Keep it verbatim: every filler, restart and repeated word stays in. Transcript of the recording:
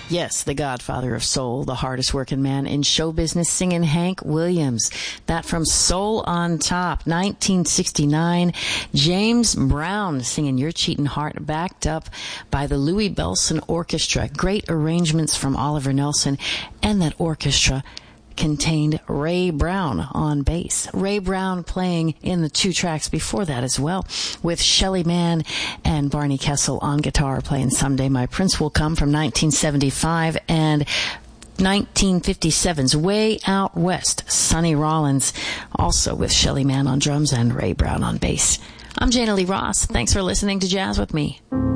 Yes, the godfather of soul, the hardest working man in show business, singing Hank Williams. That from Soul on Top, nineteen sixty-nine. James Brown singing Your Cheatin' Heart, backed up by the Louis Bellson Orchestra. Great arrangements from Oliver Nelson, and that orchestra contained Ray Brown on bass. Ray Brown playing in the two tracks before that as well, with Shelly Manne and Barney Kessel on guitar playing Someday My Prince Will Come from nineteen seventy-five, and nineteen fifty-seven's Way Out West, Sonny Rollins, also with Shelly Manne on drums and Ray Brown on bass. I'm Jana Lee Ross. Thanks for listening to Jazz with Me.